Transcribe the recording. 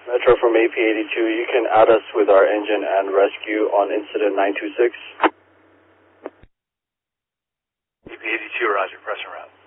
Metro from AP82, you can add us with our engine and rescue on incident 926. AP82, roger, press and route.